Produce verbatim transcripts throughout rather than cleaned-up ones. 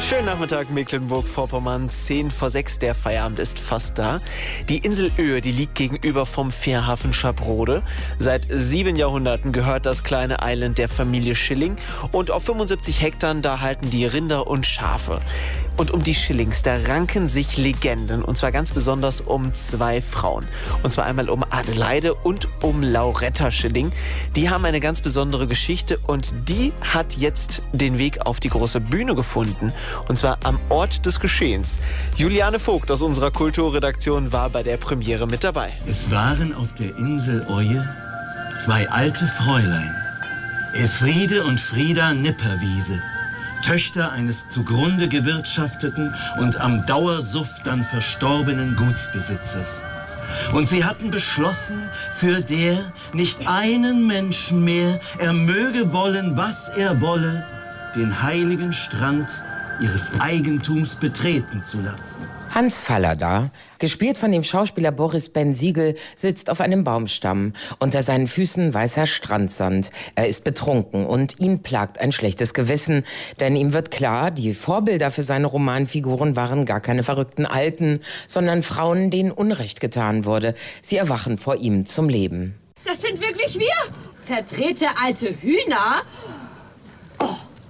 Schönen Nachmittag, Mecklenburg-Vorpommern. zehn vor sechs, der Feierabend ist fast da. Die Insel Oehe, die liegt gegenüber vom Fährhafen Schaprode. Seit sieben Jahrhunderten gehört das kleine Island der Familie Schilling. Und auf fünfundsiebzig Hektar, da halten die Rinder und Schafe. Und um die Schillings, da ranken sich Legenden. Und zwar ganz besonders um zwei Frauen. Und zwar einmal um Adelaide und um Lauretta Schilling. Die haben eine ganz besondere Geschichte und die hat jetzt den Weg auf die große Bühne gefunden. Und zwar am Ort des Geschehens. Juliane Vogt aus unserer Kulturredaktion war bei der Premiere mit dabei. Es waren auf der Insel Oehe zwei alte Fräulein, Elfriede und Frieda Nipperwiese, Töchter eines zugrunde gewirtschafteten und am Dauersuff dann verstorbenen Gutsbesitzers. Und sie hatten beschlossen, für der nicht einen Menschen mehr, er möge wollen, was er wolle, den heiligen Strand ihres Eigentums betreten zu lassen. Hans Fallada, gespielt von dem Schauspieler Boris Ben-Siegel, sitzt auf einem Baumstamm. Unter seinen Füßen weißer Strandsand. Er ist betrunken und ihn plagt ein schlechtes Gewissen. Denn ihm wird klar, die Vorbilder für seine Romanfiguren waren gar keine verrückten Alten, sondern Frauen, denen Unrecht getan wurde. Sie erwachen vor ihm zum Leben. Das sind wirklich wir? Verdrehte alte Hühner? Oh.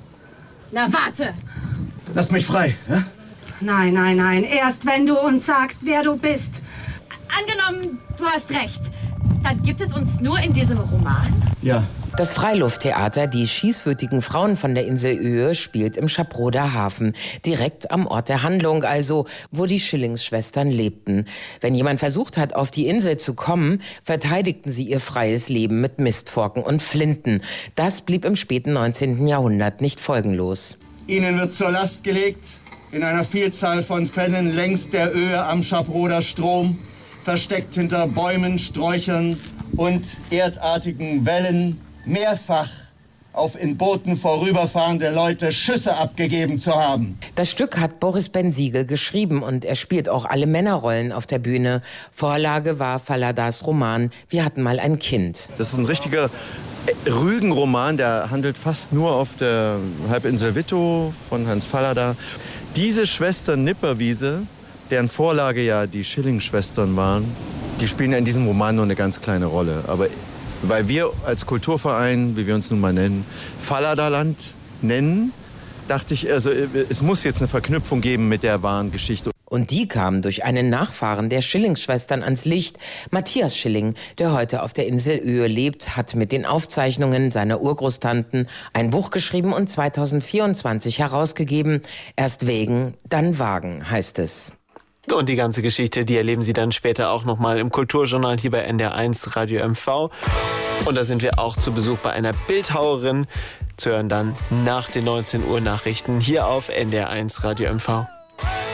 Na warte! Lass mich frei, ja? Nein, nein, nein. Erst wenn du uns sagst, wer du bist. Angenommen, du hast recht. Dann gibt es uns nur in diesem Roman? Ja. Das Freilufttheater Die schießwütigen Frauen von der Insel Oehe spielt im Schaproder Hafen. Direkt am Ort der Handlung, also wo die Schillingsschwestern lebten. Wenn jemand versucht hat, auf die Insel zu kommen, verteidigten sie ihr freies Leben mit Mistforken und Flinten. Das blieb im späten neunzehnten Jahrhundert nicht folgenlos. Ihnen wird zur Last gelegt, in einer Vielzahl von Fällen längs der Oehe am Schaproder Strom, versteckt hinter Bäumen, Sträuchern und erdartigen Wellen, mehrfach auf in Booten vorüberfahrende Leute Schüsse abgegeben zu haben. Das Stück hat Boris Ben-Siegel geschrieben und er spielt auch alle Männerrollen auf der Bühne. Vorlage war Falladas Roman Wir hatten mal ein Kind. Das ist ein richtiger Rügenroman, der handelt fast nur auf der Halbinsel Wittow von Hans Fallada. Diese Schwestern Nipperwiese, deren Vorlage ja die Schilling-Schwestern waren, die spielen ja in diesem Roman nur eine ganz kleine Rolle. Aber weil wir als Kulturverein, wie wir uns nun mal nennen, Falladaland nennen, dachte ich, also, es muss jetzt eine Verknüpfung geben mit der wahren Geschichte. Und die kam durch einen Nachfahren der Schilling-Schwestern ans Licht. Matthias Schilling, der heute auf der Insel Oehe lebt, hat mit den Aufzeichnungen seiner Urgroßtanten ein Buch geschrieben und zweitausendvierundzwanzig herausgegeben. Erst wägen, dann wagen, heißt es. Und die ganze Geschichte, die erleben Sie dann später auch nochmal im Kulturjournal hier bei N D R eins Radio M V. Und da sind wir auch zu Besuch bei einer Bildhauerin. Zu hören dann nach den neunzehn Uhr Nachrichten hier auf N D R eins Radio M V.